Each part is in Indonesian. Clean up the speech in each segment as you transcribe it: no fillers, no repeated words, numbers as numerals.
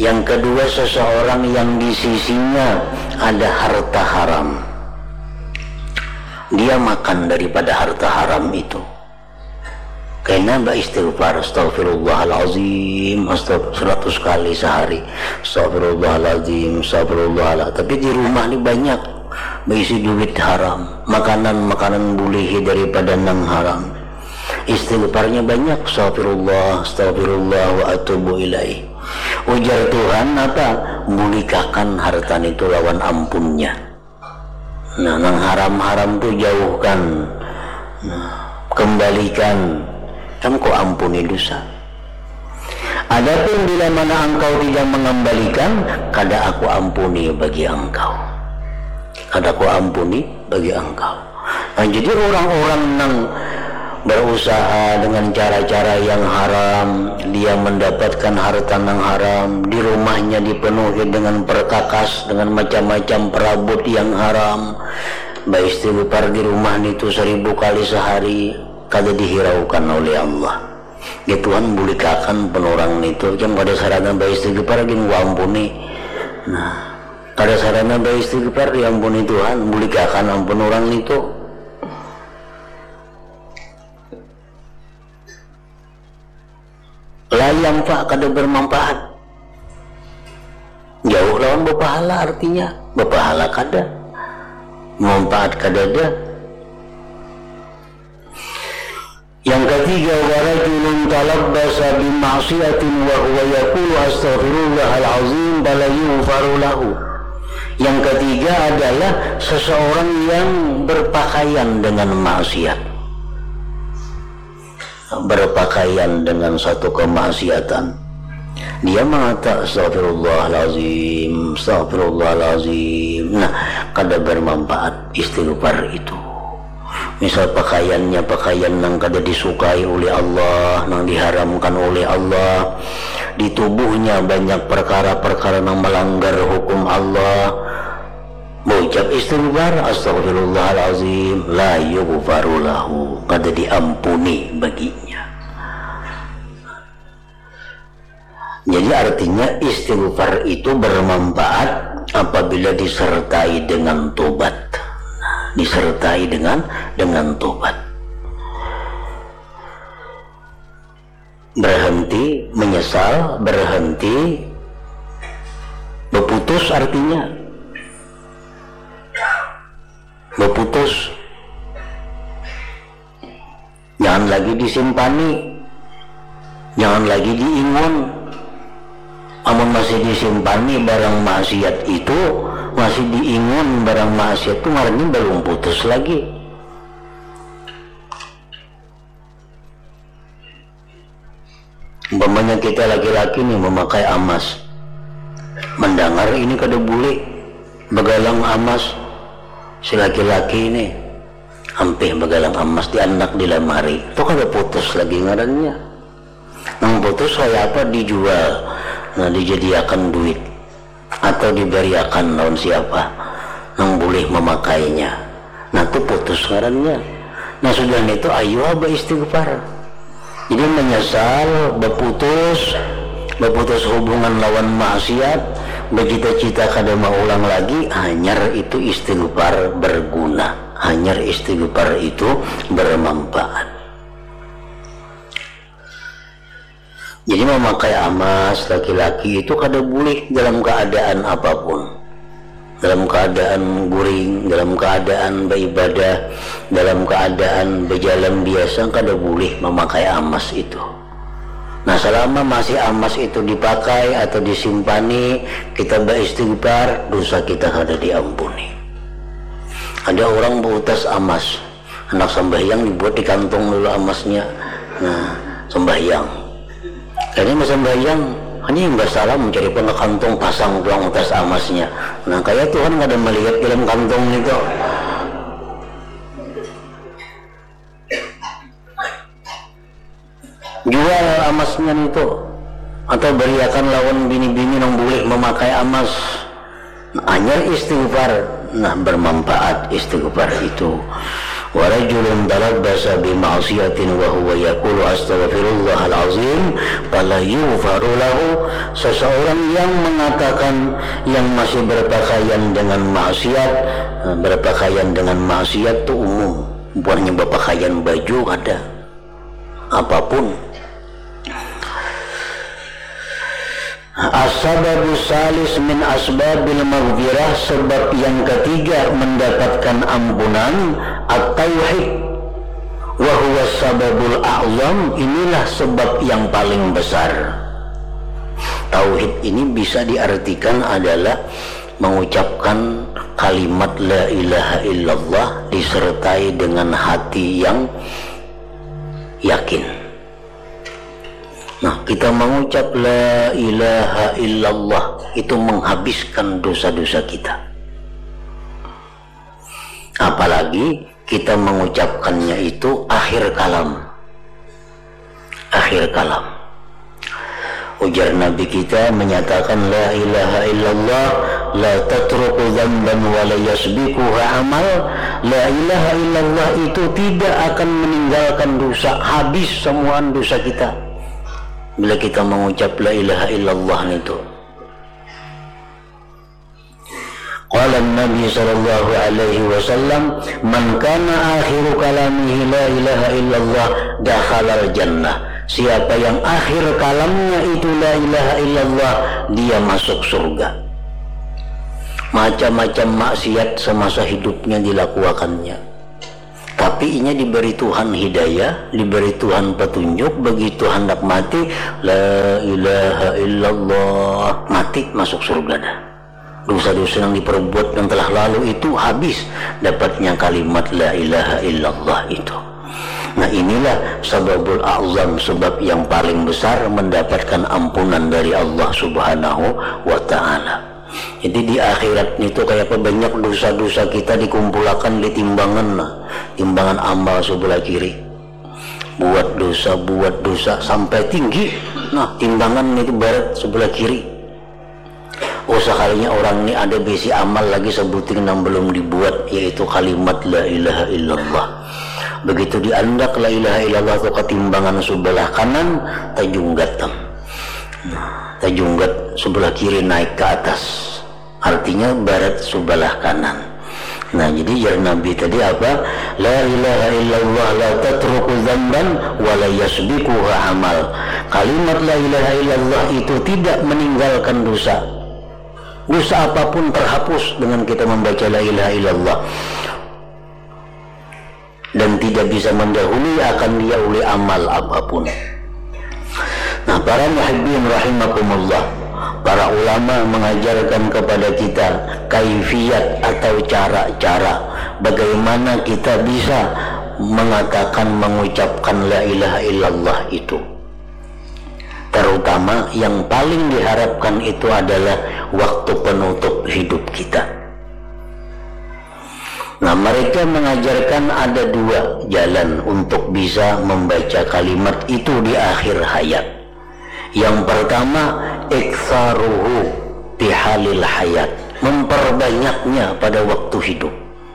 Yang kedua, seseorang yang di sisinya ada harta haram, dia makan daripada harta haram itu. Kayaknya mbak istighfar, astagfirullahalazim, 100 kali sehari, astagfirullahalazim, astagfirullahalazim. Tapi di rumah ini banyak berisi duit haram, makanan bulihi daripada nang haram. Istighfarnya banyak, astagfirullah, astagfirullah wa atubu ilaih. Ujar Tuhan apa? Mulikakan harta itu lawan ampunnya. Nah, nang haram-haram itu jauhkan. Nah, kembalikan, kamu kok ampuni dosa. Adapun bila mana engkau tidak mengembalikan, kada aku ampuni bagi engkau. Kada aku ampuni bagi engkau. Nah, jadi orang-orang nang berusaha dengan cara-cara yang haram, dia mendapatkan harta yang haram, di rumahnya dipenuhi dengan perkakas, dengan macam-macam perabot yang haram. Baik istighfar di rumah itu 1000 kali sehari, kada dihiraukan oleh Allah. Ya Tuhan bulikakan penorang itu, yang pada sarana baik istighfar gini gua ampuni. Nah, pada sarana baik istighfar diampuni Tuhan, bulikakan ampun orang itu. Layang pak kada bermanfaat, jauh lawan berpahala, artinya berpahala kada, manfaat kada ada. Yang ketiga, warajulun talabbasa bima'siyatin wa huwa yaqulu astaghfirullahalazim fala yughfaru lahu. Yang ketiga adalah seseorang yang berpakaian dengan maksiat, berpakaian dengan satu kemaksiatan, dia mengatakan astagfirullahalazim, astagfirullahalazim. Nah, kada bermanfaat istighfar itu. Misal pakaiannya pakaian yang kada disukai oleh Allah, yang diharamkan oleh Allah, di tubuhnya banyak perkara-perkara yang melanggar hukum Allah, mengucap istighfar astagfirullahalazim, la yughfaru lahu, kada diampuni baginya. Jadi artinya istighfar itu bermanfaat apabila disertai dengan tobat. Nah, disertai dengan tobat. Berhenti menyesal, berhenti berputus, artinya berputus, jangan lagi disimpani, jangan lagi diingun. Amun masih disimpani barang maksiat itu, masih diingun barang maksiat itu, ngarannya belum putus lagi. Umpamanya kita laki-laki nih memakai amas, mendengar ini kada boleh begalang amas. Si laki-laki ini hampir begalang emas di anak di lemari, itu kada putus lagi ngarannya. Nang putus saya apa? Dijual, nah dijadiakan duit atau diberiakan lawan siapa nang boleh memakainya, nah itu putus ngarannya. Nah sudah itu ayo beristighfar. Jadi menyesal, berputus hubungan lawan maksiat, bercita-cita kada mau ulang lagi, hanyar itu istighfar berguna, hanyar istighfar itu bermanfaat. Jadi memakai amas laki-laki itu kada boleh dalam keadaan apapun, dalam keadaan guring, dalam keadaan beribadah, dalam keadaan berjalan biasa, kada boleh memakai amas itu. Nah selama masih amas itu dipakai atau disimpani, kita beristighfar, dosa kita kada diampuni. Ada orang berutas amas, anak sembahyang dibuat di kantong dulu amasnya. Nah sembahyang, kayaknya mas sembahyang hanya yang bersalah mencari ke kantong, pasang doang atas amasnya. Nah kayak Tuhan kada melihat dalam kantong itu. Jual amasnya itu, atau beriakan lawan bini-bini yang boleh memakai amas. Hanya istighfar, nah bermanfaat istighfar itu. wa rajulun tarabbasa bi ma'siyatin wa huwa yaqulu astaghfirullahal azim fala yughfaru lahu, seseorang yang mengatakan yang masih berpakaian dengan maksiat, berpakaian dengan maksiat itu umum, bukannya berpakaian baju ada apapun. As-sababu salis min asbabil maghfirah, sebab yang ketiga mendapatkan ampunan, at-tauhid wa huwa sababul a'zam, inilah sebab yang paling besar. Tauhid ini bisa diartikan adalah mengucapkan kalimat la ilaha illallah disertai dengan hati yang yakin. Nah, kita mengucap la ilaha illallah itu menghabiskan dosa-dosa kita. Apalagi kita mengucapkannya itu akhir kalam. Akhir kalam. Ujar Nabi kita menyatakan la ilaha illallah la tatruku dzamban wa la yasbiquha amal. La ilaha illallah itu tidak akan meninggalkan dosa, habis semua dosa kita bila kita mengucap la ilaha illallah itu. Qala Nabi sallallahu alaihi wasallam, man kana akhiru kalamihi la ilaha illallah dakhalal jannah. Siapa yang akhir kalamnya itu la ilaha illallah, dia masuk surga. Macam-macam maksiat semasa hidupnya dilakukannya, tapi ini diberi Tuhan hidayah, diberi Tuhan petunjuk, begitu hendak mati la ilaha illallah, mati masuk surga dah. Dosa-dosa yang diperbuat yang telah lalu itu habis dapatnya kalimat la ilaha illallah itu. Nah, inilah sababul a'zam, sebab yang paling besar mendapatkan ampunan dari Allah Subhanahu wa ta'ala. Jadi di akhirat itu kayak apa, banyak dosa-dosa kita dikumpulkan di timbangan, timbangan amal sebelah kiri. Buat dosa sampai tinggi. Nah, timbangan itu barat sebelah kiri. Oh, sekalinya orang ini ada besi amal lagi sebutin yang belum dibuat, yaitu kalimat la ilaha illallah. Begitu diandak la ilaha illallah itu ke timbangan sebelah kanan, tajunggat. Tajunggat sebelah kiri naik ke atas, artinya barat sebelah kanan. Nah, jadi jar Nabi tadi apa? La ilaha illallah la tatruku dzamban wa la yasbiquha amal. Kalimat la ilaha illallah itu tidak meninggalkan dosa. Dosa apapun terhapus dengan kita membaca la ilaha illallah, dan tidak bisa mendahului akan dia oleh amal apapun. Nah, para muhibbin rahimakumullah, para ulama mengajarkan kepada kita kaifiat atau cara-cara bagaimana kita bisa mengatakan, mengucapkan la ilaha illallah itu. Terutama yang paling diharapkan itu adalah waktu penutup hidup kita. Nah, mereka mengajarkan ada dua jalan untuk bisa membaca kalimat itu di akhir hayat. Yang pertama, iktsaruhu bihalil hayat, memperbanyaknya pada waktu hidup.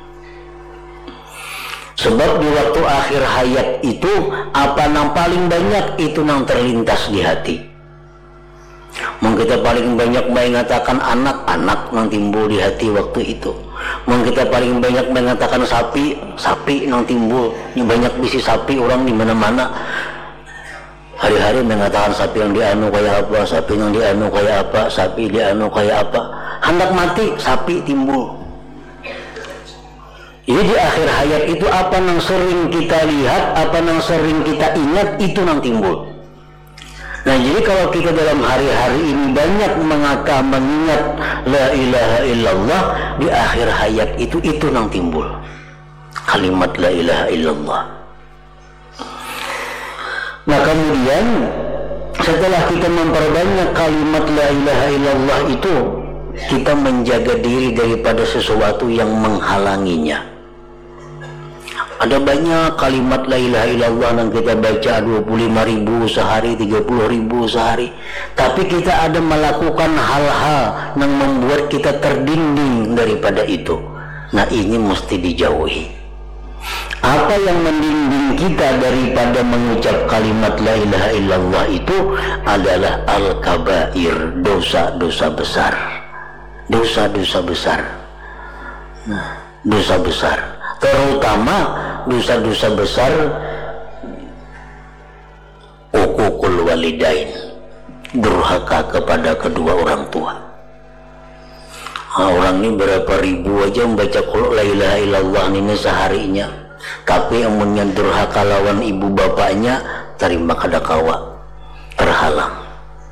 Sebab di waktu akhir hayat itu apa yang paling banyak itu yang terlintas di hati. Mungkin kita paling banyak mengatakan anak-anak yang timbul di hati waktu itu. Mungkin kita paling banyak mengatakan sapi yang timbul. Ini banyak bisi sapi orang di mana-mana. Hari-hari mengatakan sapi yang dianu kayak apa, sapi yang dianu kayak apa, sapi dianu kayak apa. Hendak mati sapi timbul. Jadi di akhir hayat itu apa yang sering kita lihat, apa yang sering kita ingat, itu yang timbul. Nah, jadi kalau kita dalam hari-hari ini banyak mengingat la ilaha illallah, di akhir hayat itu yang timbul kalimat la ilaha illallah. Nah, kemudian setelah kita memperbanyak kalimat la ilaha illallah itu, kita menjaga diri daripada sesuatu yang menghalanginya. Ada banyak kalimat la ilaha illallah yang kita baca 25.000 sehari, 30.000 sehari, tapi kita ada melakukan hal-hal yang membuat kita terdinding daripada itu. Nah, ini mesti dijauhi. Apa yang mendinding kita daripada mengucap kalimat la ilaha illallah itu adalah al-kabair, dosa-dosa besar. Dosa-dosa besar. Nah, dosa besar, terutama dosa-dosa besar uququl walidain, durhaka kepada kedua orang tua. Nah, orang ini berapa ribu aja membaca qul la ilaha illallah ini seharinya, tapi yang durhaka lawan ibu bapaknya terima kadakawa, terhalang.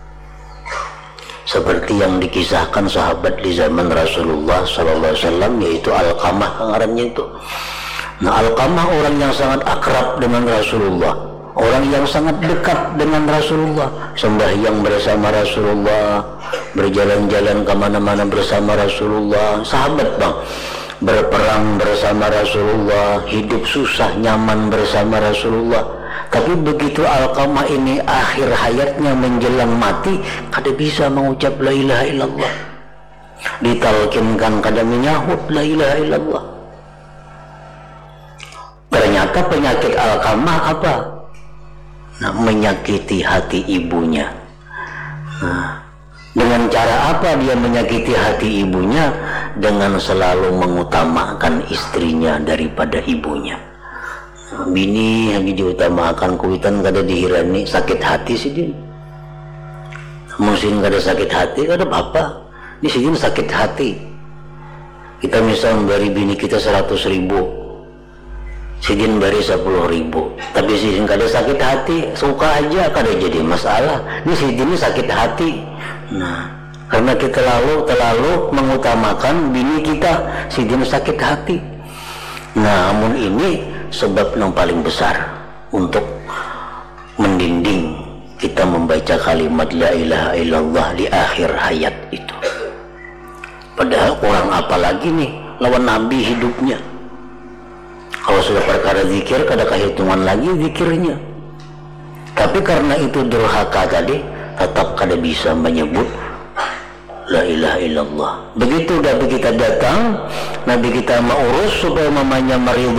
Seperti yang dikisahkan sahabat di zaman Rasulullah SAW, yaitu Alqamah ngarannya itu. Nah, Alqamah orang yang sangat akrab dengan Rasulullah, orang yang sangat dekat dengan Rasulullah, sembahyang bersama Rasulullah, berjalan-jalan kemana-mana bersama Rasulullah, sahabat bang, berperang bersama Rasulullah, hidup susah nyaman bersama Rasulullah. Tapi begitu Alqamah ini akhir hayatnya menjelang mati, kada bisa mengucap la ilaha illallah, ditalkinkan kada menyahut la ilaha illallah. Ternyata penyakit Alqamah apa? Nah, menyakiti hati ibunya. Nah, dengan cara apa dia menyakiti hati ibunya? Dengan selalu mengutamakan istrinya daripada ibunya. Bini lagi diutamakan, kuitan kada dihirani, sakit hati sih dia. Mungkin kada sakit hati, kada apa-apa. Di sini sakit hati. Kita misal memberi bini kita 100.000, sidin beri 10.000, tapi sidin kada sakit hati, suka aja, kada jadi masalah. Ini sidin sakit hati. Nah, karena kita terlalu mengutamakan bini kita, sidin sakit hati. Namun ini sebab yang paling besar untuk mendinding kita membaca kalimat la ilaha illallah di akhir hayat itu. Padahal orang apa lagi nih lawan Nabi hidupnya. Kalau sudah perkara zikir kada kehitungan lagi zikirnya. Tapi karena itu durhaka tadi, tetap kada bisa menyebut la ilaha illallah. Begitu Nabi kita datang, Nabi kita mengurus supaya mamanya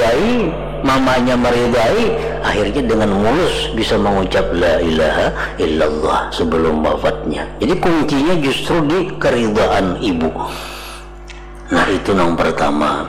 meridai, akhirnya dengan mulus bisa mengucap la ilaha illallah sebelum wafatnya. Jadi kuncinya justru di keridhaan ibu. Nah, itu yang pertama.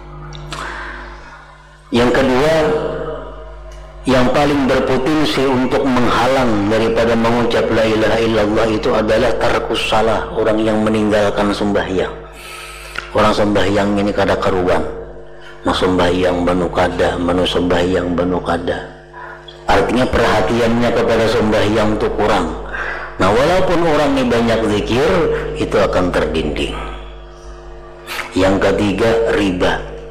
Yang kedua, yang paling berpotensi untuk menghalang daripada mengucap la ilaha illallah itu adalah tarkus salah, orang yang meninggalkan sembahyang. Orang sembahyang ini kada karuan, nah sembahyang banu kada, manu sembahyang banu kada. Artinya perhatiannya kepada sembahyang itu kurang. Nah, walaupun orang ini banyak zikir, itu akan terdinding. Yang ketiga, riba.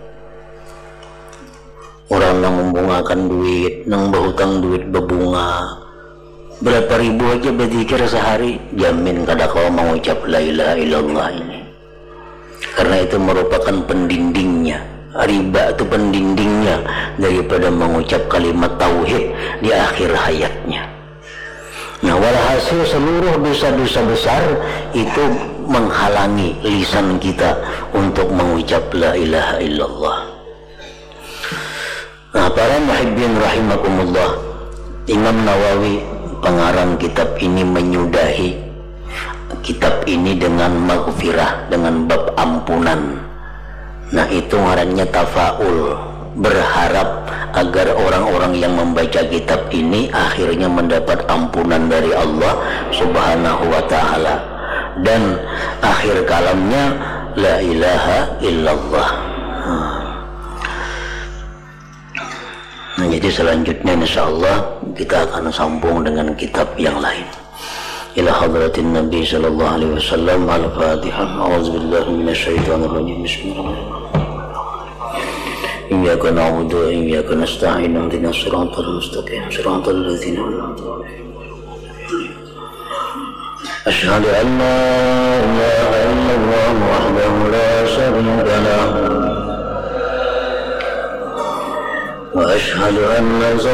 Orang yang membungakan duit, yang berhutang duit berbunga, berapa ribu aja berzikir sehari, jamin kada kau mengucap la ilaha illallah ini. Karena itu merupakan pendindingnya. Riba itu pendindingnya daripada mengucap kalimat tauhid di akhir hayatnya. Nah, walhasil seluruh dosa-dosa besar itu menghalangi lisan kita untuk mengucap la ilaha illallah. Nah, para muhibbin rahimakumullah, Imam Nawawi pengarang kitab ini menyudahi kitab ini dengan maghfirah, dengan bab ampunan. Nah, itu ngarannya tafaul, berharap agar orang-orang yang membaca kitab ini akhirnya mendapat ampunan dari Allah Subhanahu wa ta'ala, dan akhir kalamnya la ilaha illallah. Nah, jadi selanjutnya insyaallah kita akan sambung dengan kitab yang lain. Ila hadratin Nabi sallallahu alaihi wasallam. Al-Fatihah. A'udzubillahi minasyaitonir rajim. Bismillahirrahmanirrahim. Iyyaka na'budu wa iyyaka nasta'in. Ihdinas siratal mustaqim. Siratal ladzina an'amta 'alaihim. Asyhadu an la ilaha illallah wahdahu la syarika lahu wa asyhadu anna